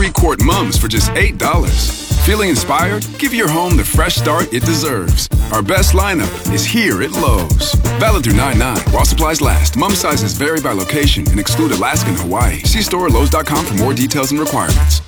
3-quart mums for just $8. Feeling inspired? Give your home the fresh start it deserves. Our best lineup is here at Lowe's. Valid through 9/9 while supplies last. Mum sizes vary by location and exclude Alaska and Hawaii. See store at Lowe's.com for more details and requirements.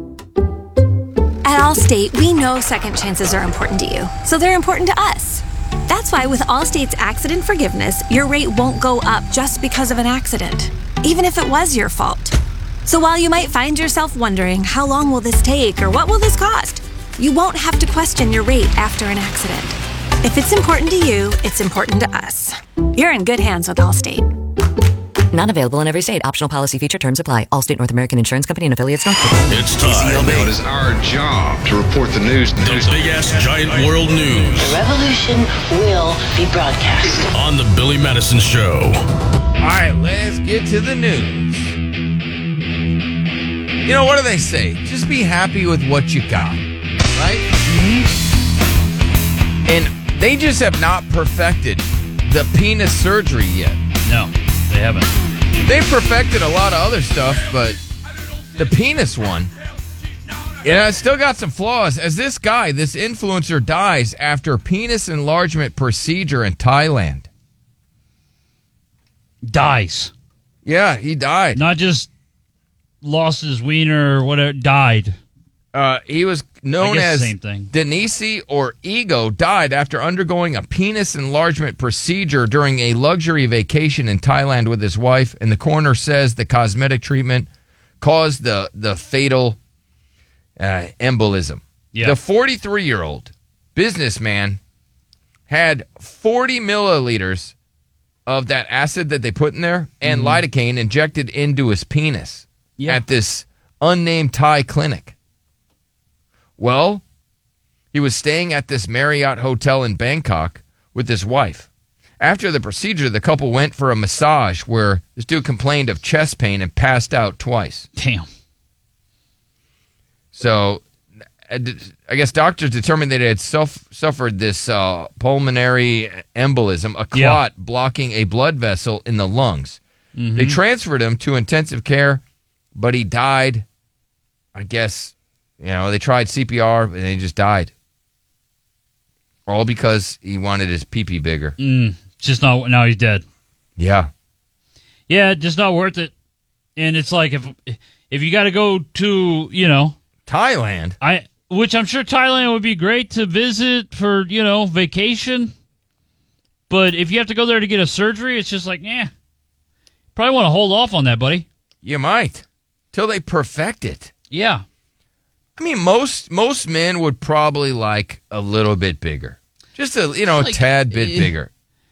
At Allstate, we know second chances are important to you, so they're important to us. That's why with Allstate's accident forgiveness, your rate won't go up just because of an accident, even if it was your fault. So while you might find yourself wondering, how long will this take or what will this cost? You won't have to question your rate after an accident. If it's important to you, it's important to us. You're in good hands with Allstate. Not available in every state. Optional policy feature terms apply. Allstate North American Insurance Company and affiliates, North Carolina. It's time. Now it is our job to report the news. The big-ass giant world news. The revolution will be broadcast. On the Billy Madison Show. All right, let's get to the news. You know, what do they say? Just be happy with what you got, right? Mm-hmm. And they just have not perfected the penis surgery yet. No, they haven't. They've perfected a lot of other stuff, but the penis one, it's still got some flaws. As this guy, this influencer, dies after penis enlargement procedure in Thailand. Dies. Yeah, he died. Not just lost his wiener or whatever, died. He was known as same thing. Denisi or Ego, died after undergoing a penis enlargement procedure during a luxury vacation in Thailand with his wife, and the coroner says the cosmetic treatment caused the fatal embolism. Yeah. The 43-year-old businessman had 40 milliliters of that acid that they put in there and lidocaine injected into his penis at this unnamed Thai clinic. Well, he was staying at this Marriott hotel in Bangkok with his wife. After the procedure, the couple went for a massage where this dude complained of chest pain and passed out twice. Damn. So I guess doctors determined that he had suffered this pulmonary embolism, a clot blocking a blood vessel in the lungs. Mm-hmm. They transferred him to intensive care, but he died. I guess, they tried CPR, and he just died. All because he wanted his pee-pee bigger. Just not, now he's dead. Yeah. Yeah, just not worth it. And it's like, if you got to go to, Thailand. Which I'm sure Thailand would be great to visit for, vacation. But if you have to go there to get a surgery, it's just like, probably want to hold off on that, buddy. You might. Till they perfect it. Yeah. I mean, most men would probably like a little bit bigger. Just a tad bit bigger.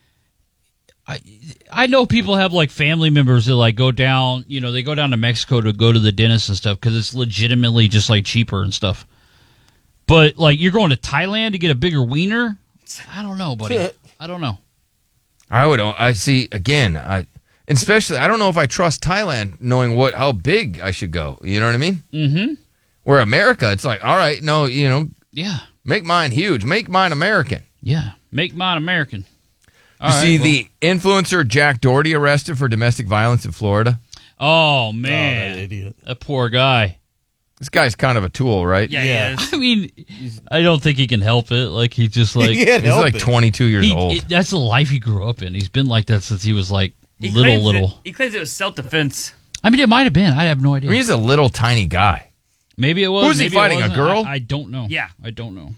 I know people have like family members that like go down, they go down to Mexico to go to the dentist and stuff because it's legitimately just like cheaper and stuff. But like you're going to Thailand to get a bigger wiener? I don't know, buddy. I don't know. I see again. Especially, I don't know if I trust Thailand knowing how big I should go. You know what I mean? Mm-hmm. Where America, it's like, all right, no, yeah, make mine huge, make mine American. Yeah, make mine American. The influencer Jack Doherty arrested for domestic violence in Florida? Oh, man. That idiot. That poor guy. This guy's kind of a tool, right? Yeah. I mean, I don't think he can help it. Like, he's just like... He's like 22 years old. That's the life he grew up in. He's been like that since he was like little. He claims it was self-defense. I mean, it might have been. I have no idea. I mean, he's a little tiny guy. Maybe it was. Who's he fighting, a girl? I don't know. Yeah. I don't know.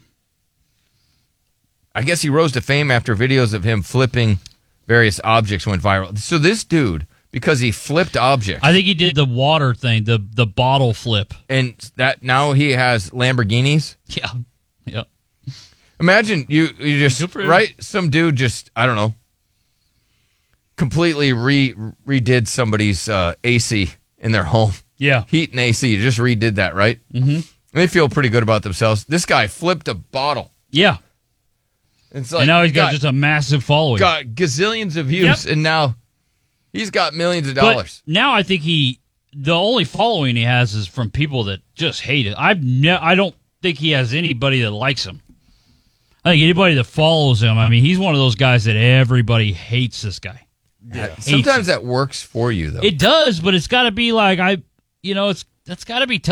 I guess he rose to fame after videos of him flipping various objects went viral. So this dude, because he flipped objects. I think he did the water thing, the bottle flip. And that now he has Lamborghinis? Yeah. Yeah. Imagine you just, right? Some dude just, I don't know, completely redid somebody's AC in their home. Yeah. Heat and AC. You just redid that, right? Mm-hmm. They feel pretty good about themselves. This guy flipped a bottle. Yeah. It's like, and now he's got just a massive following. Got gazillions of views, and now he's got millions of dollars. But now I think the only following he has is from people that just hate it. I don't think he has anybody that likes him. I think anybody that follows him, I mean, he's one of those guys that everybody hates this guy. Yeah. Sometimes that works for you, though. It does, but it's got to be like, that's got to be tough.